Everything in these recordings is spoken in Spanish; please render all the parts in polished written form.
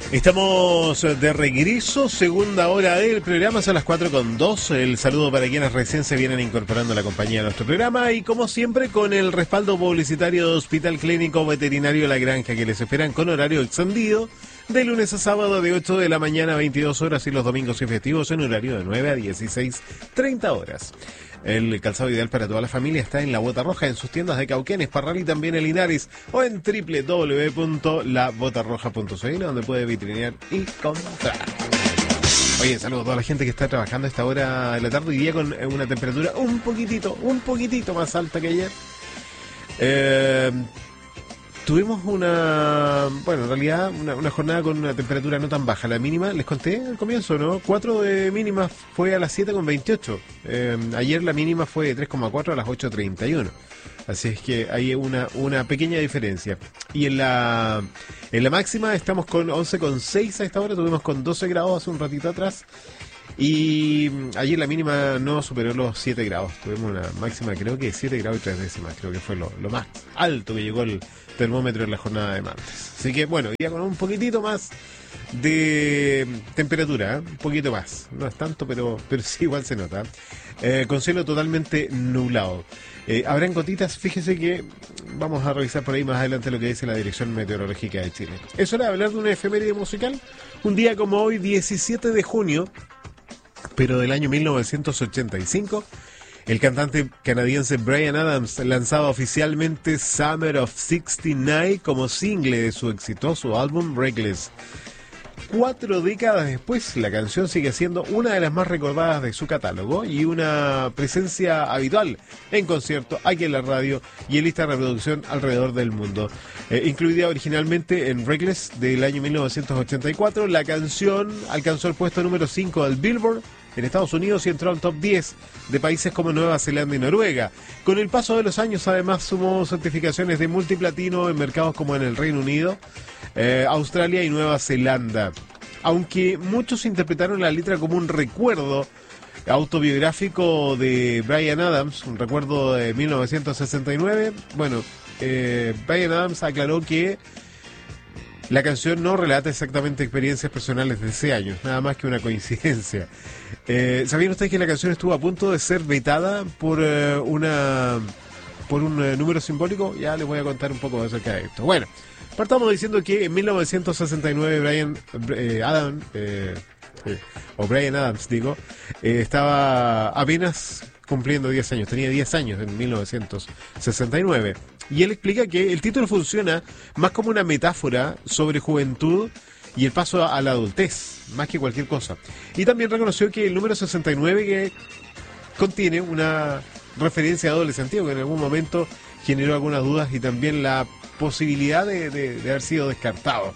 Estamos de regreso, segunda hora del programa, son las 4:02. El saludo para quienes recién se vienen incorporando a la compañía de nuestro programa y como siempre con el respaldo publicitario de Hospital Clínico Veterinario La Granja, que les esperan con horario extendido de lunes a sábado de 8 de la mañana a 22 horas y los domingos y festivos en horario de 9 a 16:30 horas. El calzado ideal para toda la familia está en La Bota Roja, en sus tiendas de Cauquenes, Parral y también en Linares, o en www.labotarroja.cl, donde puede vitrinear y comprar. Oye, saludos a toda la gente que está trabajando a esta hora de la tarde, hoy día con una temperatura un poquitito más alta que ayer. Tuvimos en realidad una jornada con una temperatura no tan baja. La mínima, les conté al comienzo, ¿no? 4 de mínima fue a las 7:28. Ayer la mínima fue de 3,4 a las 8:31. Así es que hay una pequeña diferencia. Y en la máxima estamos con 11,6 a esta hora. Tuvimos con 12 grados hace un ratito atrás. Y ayer la mínima no superó los 7 grados. Tuvimos una máxima, creo que 7 grados y 3 décimas. Creo que fue lo más alto que llegó el termómetro en la jornada de martes. Así que bueno, ya con un poquitito más de temperatura, un poquito más. No es tanto, pero sí igual se nota. Con cielo totalmente nublado. Habrán gotitas, fíjese que vamos a revisar por ahí más adelante lo que dice la Dirección Meteorológica de Chile. Es hora de hablar de una efeméride musical. Un día como hoy, 17 de junio, pero del año 1985, el cantante canadiense Bryan Adams lanzaba oficialmente Summer of '69 como single de su exitoso álbum Reckless. 4 décadas después, la canción sigue siendo una de las más recordadas de su catálogo y una presencia habitual en conciertos, aquí en la radio y en lista de reproducción alrededor del mundo. Incluida originalmente en Reckless del año 1984, la canción alcanzó el puesto número 5 del Billboard en Estados Unidos y entró al top 10 de países como Nueva Zelanda y Noruega. Con el paso de los años, además, sumó certificaciones de multiplatino en mercados como en el Reino Unido, Australia y Nueva Zelanda. Aunque muchos interpretaron la letra como un recuerdo autobiográfico de Bryan Adams, un recuerdo de 1969, Bryan Adams aclaró que la canción no relata exactamente experiencias personales de ese año, nada más que una coincidencia. ¿Sabían ustedes que la canción estuvo a punto de ser vetada por un número simbólico? Ya les voy a contar un poco acerca de esto. Bueno, partamos diciendo que en 1969 Bryan Adams, estaba apenas cumpliendo 10 años, tenía 10 años en 1969. Y él explica que el título funciona más como una metáfora sobre juventud y el paso a la adultez, más que cualquier cosa. Y también reconoció que el número 69 que contiene una referencia a doble sentido, que en algún momento generó algunas dudas y también la posibilidad de haber sido descartado.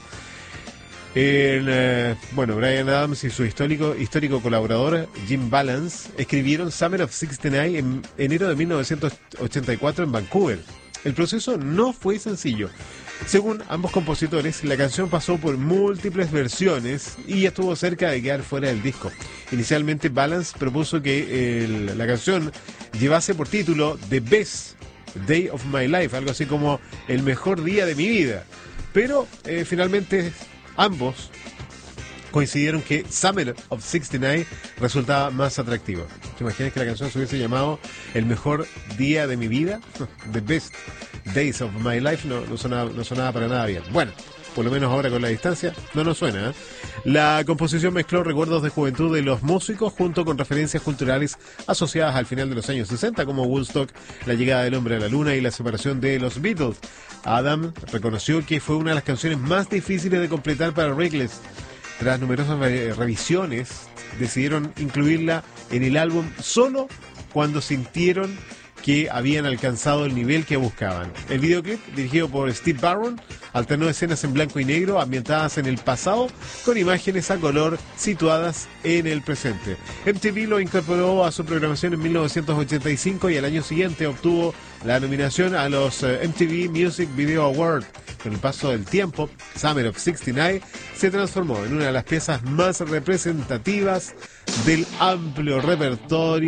Bryan Adams y su histórico colaborador Jim Balance escribieron Summer of '69 en enero de 1984 en Vancouver. El proceso no fue sencillo. Según ambos compositores, la canción pasó por múltiples versiones y estuvo cerca de quedar fuera del disco. Inicialmente, Balance propuso que la canción llevase por título The Best Day of My Life, algo así como el mejor día de mi vida. Pero finalmente ambos coincidieron que Summer of '69 resultaba más atractivo. ¿Te imaginas que la canción se hubiese llamado El mejor día de mi vida? The Best Days of My Life no sonaba para nada bien. Bueno, por lo menos ahora con la distancia no nos suena, ¿eh? La composición mezcló recuerdos de juventud de los músicos junto con referencias culturales asociadas al final de los años 60, como Woodstock, la llegada del hombre a la luna y la separación de los Beatles. Adam reconoció que fue una de las canciones más difíciles de completar para Reckless. Tras numerosas revisiones, decidieron incluirla en el álbum solo cuando sintieron que habían alcanzado el nivel que buscaban. El videoclip, dirigido por Steve Barron, alternó escenas en blanco y negro ambientadas en el pasado con imágenes a color situadas en el presente. MTV lo incorporó a su programación en 1985 y al año siguiente obtuvo la nominación a los MTV Music Video Awards. Con el paso del tiempo, Summer of '69 se transformó en una de las piezas más representativas del amplio repertorio